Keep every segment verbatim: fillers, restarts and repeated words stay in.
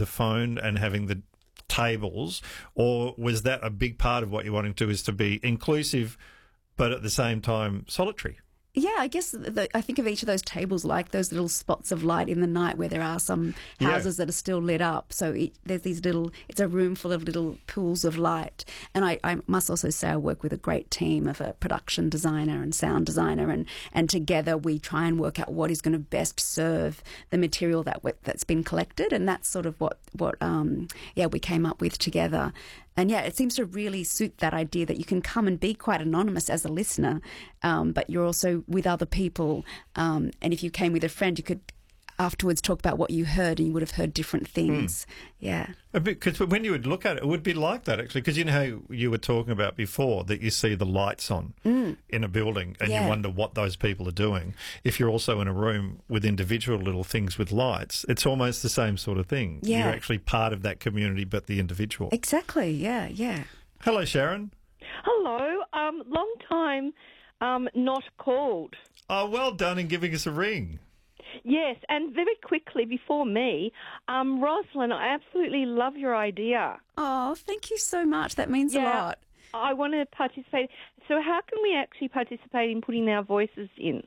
the phone and having the tables, or was that a big part of what you're wanting to do, is to be inclusive but at the same time solitary? Yeah, I guess the, I think of each of those tables like those little spots of light in the night where there are some houses yeah. that are still lit up. So it, there's these little, it's a room full of little pools of light. And I, I must also say I work with a great team of a production designer and sound designer, and, and together we try and work out what is going to best serve the material that that's been collected. And that's sort of what, what um, yeah, we came up with together. And yeah, it seems to really suit that idea that you can come and be quite anonymous as a listener, um, but you're also with other people. Um, and if you came with a friend, you could afterwards talk about what you heard, and you would have heard different things. Mm. Yeah. Because when you would look at it, it would be like that, actually, because you know how you were talking about before that you see the lights on mm. in a building and yeah. you wonder what those people are doing. If you're also in a room with individual little things with lights, it's almost the same sort of thing. Yeah. You're actually part of that community, but the individual. Exactly, yeah, yeah. Hello, Sharon. Hello. Um, long time um, not called. Oh, well done in giving us a ring. Yes, and very quickly before me, um, Rosalind, I absolutely love your idea. Oh, thank you so much. That means yeah, a lot. I want to participate. So how can we actually participate in putting our voices in?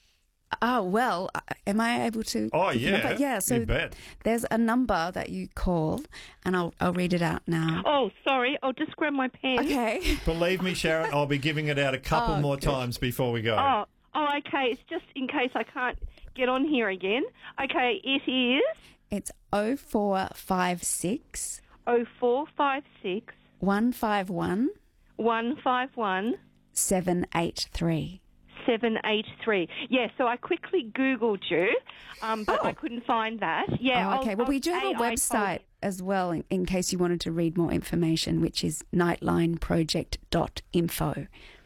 Oh, well, am I able to? Oh, yeah. Yeah, so you bet. There's a number that you call, and I'll, I'll read it out now. Oh, sorry. I'll just grab my pen. Okay. Believe me, Sharon, I'll be giving it out a couple oh, more good. times before we go. Oh, oh, okay. It's just in case I can't get on here again. Okay, it is? It's oh four five six. oh four five six. one five one. one five one. seven eight three. seven eight three. Yeah, so I quickly Googled you, um, but oh. I couldn't find that. Yeah. Oh, okay. I'll, well, I'll we do have a website as well in, in case you wanted to read more information, which is nightline project dot info.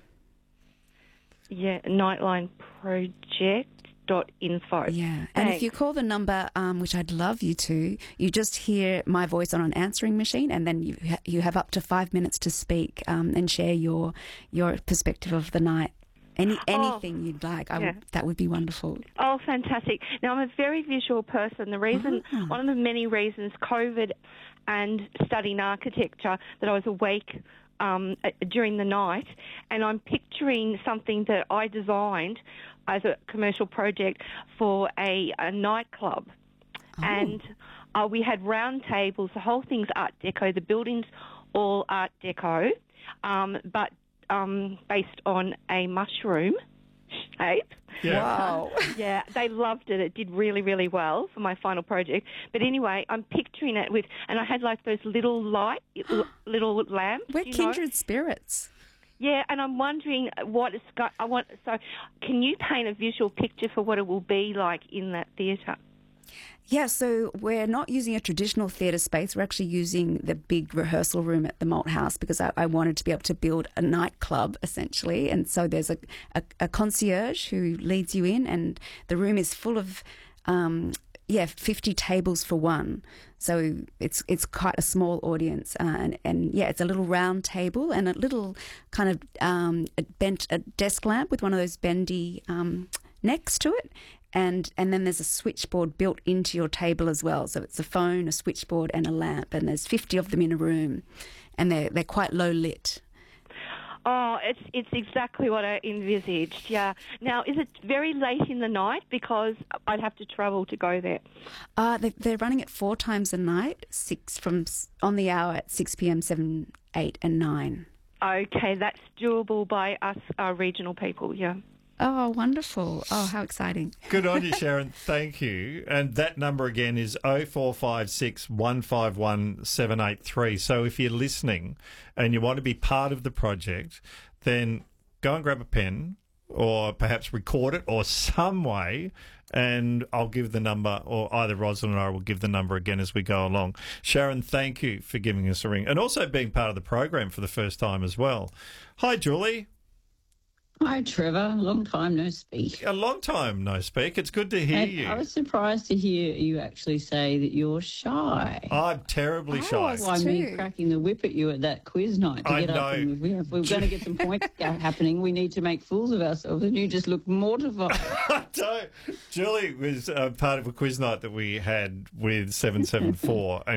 Yeah, nightline project dot info. Yeah, and Thanks. if you call the number, um, which I'd love you to, you just hear my voice on an answering machine, and then you ha- you have up to five minutes to speak um, and share your your perspective of the night. Any anything oh, you'd like, I yeah. would, that would be wonderful. Oh, fantastic! Now I'm a very visual person. The reason, oh. one of the many reasons, COVID and studying architecture, that I was awake um, during the night, and I'm picturing something that I designed as a commercial project for a, a nightclub. Oh. And uh, we had round tables. The whole thing's Art Deco. The building's all Art Deco, um, but um, based on a mushroom shape. Yeah. Wow. Yeah, they loved it. It did really, really well for my final project. But anyway, I'm picturing it with, and I had like those little light, little lamps. We're you kindred know? spirits. Yeah, and I'm wondering what it's got. I want. So, can you paint a visual picture for what it will be like in that theatre? Yeah, so we're not using a traditional theatre space. We're actually using the big rehearsal room at the Malt House because I, I wanted to be able to build a nightclub, essentially. And so there's a, a, a concierge who leads you in, and the room is full of um, yeah, fifty tables for one. So it's it's quite a small audience, uh, and, and yeah, it's a little round table and a little kind of um, a bent a desk lamp with one of those bendy um, necks to it, and and then there's a switchboard built into your table as well. So it's a phone, a switchboard, and a lamp, and there's fifty of them in a room, and they're they're quite low lit. Oh, it's it's exactly what I envisaged, yeah. Now, is it very late in the night? Because I'd have to travel to go there. Uh, they, they're running it four times a night, six from on the hour at six p.m, seven, eight, and nine. Okay, that's doable by us uh, regional people, yeah. Oh, wonderful. Oh, how exciting. Good on you, Sharon. Thank you. And that number again is oh four five six, one five one, seven eight three. So if you're listening and you want to be part of the project, then go and grab a pen or perhaps record it or some way, and I'll give the number, or either Rosalind or I will give the number again as we go along. Sharon, thank you for giving us a ring and also being part of the program for the first time as well. Hi, Julie. Hi, Trevor. Long time no speak. A long time no speak. It's good to hear and you. I was surprised to hear you actually say that you're shy. I'm terribly I shy. was Why too. me cracking the whip at you at that quiz night to I get know. up and we- if we're going to get some points happening, we need to make fools of ourselves, and you just look mortified. I don't. Julie was uh, part of a quiz night that we had with seven seven four, and